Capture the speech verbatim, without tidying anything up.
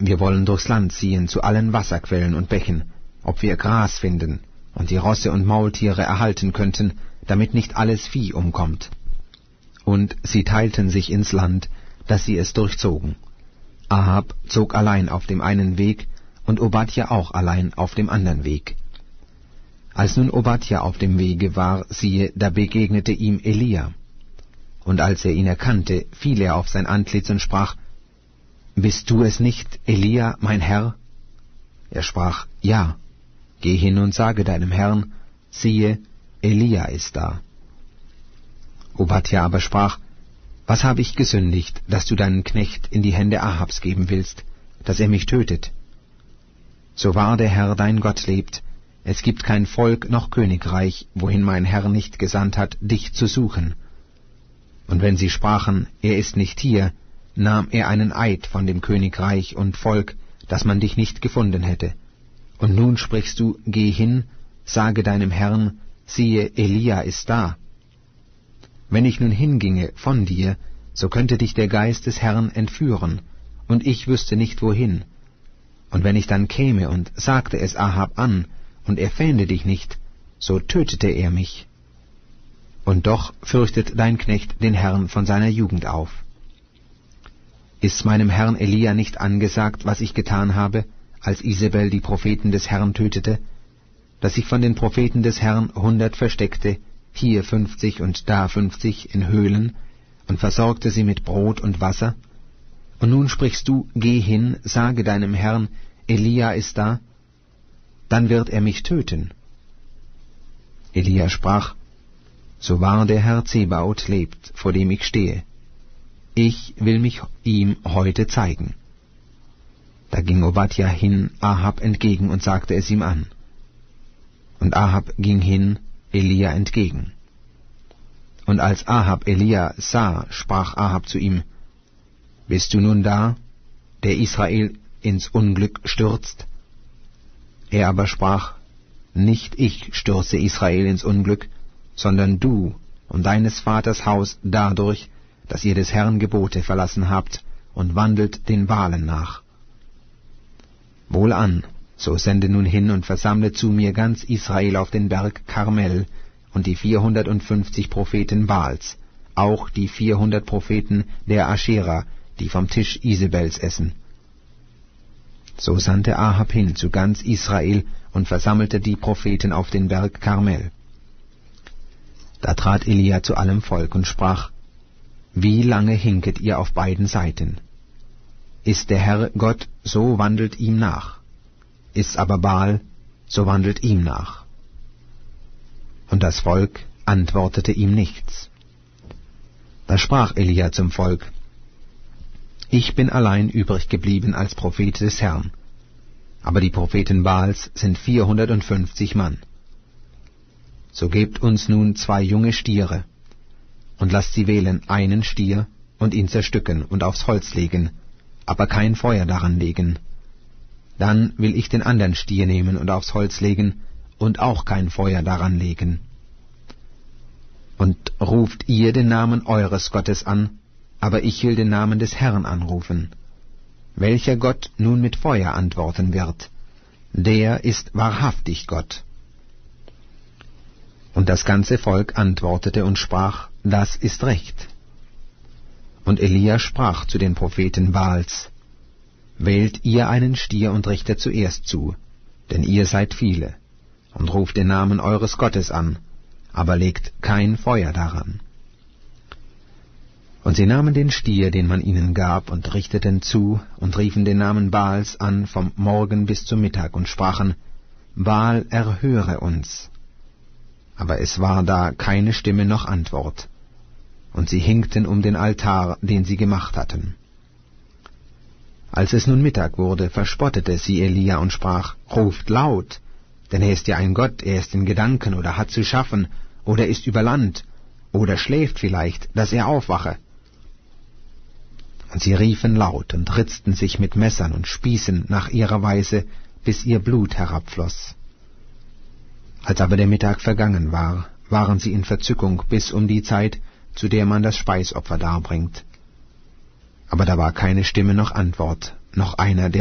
wir wollen durchs Land ziehen, zu allen Wasserquellen und Bächen, ob wir Gras finden und die Rosse und Maultiere erhalten könnten, damit nicht alles Vieh umkommt. Und sie teilten sich ins Land, dass sie es durchzogen. Ahab zog allein auf dem einen Weg und Obadja auch allein auf dem anderen Weg. Als nun Obadja auf dem Wege war, siehe, da begegnete ihm Elia. Und als er ihn erkannte, fiel er auf sein Antlitz und sprach, »Bist du es nicht, Elia, mein Herr?« Er sprach, »Ja, geh hin und sage deinem Herrn, siehe, Elia ist da.« Obadja aber sprach, »Was habe ich gesündigt, dass du deinen Knecht in die Hände Ahabs geben willst, dass er mich tötet? So wahr der Herr dein Gott lebt, es gibt kein Volk noch Königreich, wohin mein Herr nicht gesandt hat, dich zu suchen. Und wenn sie sprachen, er ist nicht hier, nahm er einen Eid von dem Königreich und Volk, dass man dich nicht gefunden hätte. Und nun sprichst du, geh hin, sage deinem Herrn, siehe, Elia ist da. Wenn ich nun hinginge von dir, so könnte dich der Geist des Herrn entführen, und ich wüsste nicht wohin. Und wenn ich dann käme und sagte es Ahab an, und er fände dich nicht, so tötete er mich. Und doch fürchtet dein Knecht den Herrn von seiner Jugend auf. Ist meinem Herrn Elia nicht angesagt, was ich getan habe, als Isabel die Propheten des Herrn tötete, dass ich von den Propheten des Herrn hundert versteckte, hier fünfzig und da fünfzig in Höhlen, und versorgte sie mit Brot und Wasser? Und nun sprichst du, geh hin, sage deinem Herrn, Elia ist da, dann wird er mich töten. Elia sprach, so wahr der Herr Zebaoth lebt, vor dem ich stehe, ich will mich ihm heute zeigen. Da ging Obadja hin Ahab entgegen und sagte es ihm an. Und Ahab ging hin Elia entgegen. Und als Ahab Elia sah, sprach Ahab zu ihm, bist du nun da, der Israel ins Unglück stürzt? Er aber sprach, nicht ich stürze Israel ins Unglück, sondern du und deines Vaters Haus dadurch, dass ihr des Herrn Gebote verlassen habt und wandelt den Baalen nach. Wohlan, so sende nun hin und versammle zu mir ganz Israel auf den Berg Karmel und die vierhundertfünfzig Propheten Baals, auch die vierhundert Propheten der Aschera, die vom Tisch Isabels essen. So sandte Ahab hin zu ganz Israel und versammelte die Propheten auf den Berg Karmel. Da trat Elia zu allem Volk und sprach, wie lange hinket ihr auf beiden Seiten? Ist der Herr Gott, so wandelt ihm nach. Ist aber Baal, so wandelt ihm nach. Und das Volk antwortete ihm nichts. Da sprach Elia zum Volk, ich bin allein übrig geblieben als Prophet des Herrn, aber die Propheten Baals sind vierhundertfünfzig Mann. So gebt uns nun zwei junge Stiere, und lasst sie wählen einen Stier und ihn zerstücken und aufs Holz legen, aber kein Feuer daran legen. Dann will ich den anderen Stier nehmen und aufs Holz legen und auch kein Feuer daran legen. Und ruft ihr den Namen eures Gottes an, aber ich will den Namen des Herrn anrufen. Welcher Gott nun mit Feuer antworten wird, der ist wahrhaftig Gott. Und das ganze Volk antwortete und sprach, das ist recht. Und Elia sprach zu den Propheten Baals, wählt ihr einen Stier und richtet zuerst zu, denn ihr seid viele, und ruft den Namen eures Gottes an, aber legt kein Feuer daran. Und sie nahmen den Stier, den man ihnen gab, und richteten zu, und riefen den Namen Baals an vom Morgen bis zum Mittag, und sprachen, Baal, erhöre uns. Aber es war da keine Stimme noch Antwort, und sie hinkten um den Altar, den sie gemacht hatten. Als es nun Mittag wurde, verspottete sie Elia und sprach, ruft laut, denn er ist ja ein Gott, er ist in Gedanken oder hat zu schaffen, oder ist über Land, oder schläft vielleicht, dass er aufwache. Und sie riefen laut und ritzten sich mit Messern und Spießen nach ihrer Weise, bis ihr Blut herabfloß. Als aber der Mittag vergangen war, waren sie in Verzückung bis um die Zeit, zu der man das Speisopfer darbringt. Aber da war keine Stimme noch Antwort, noch einer, der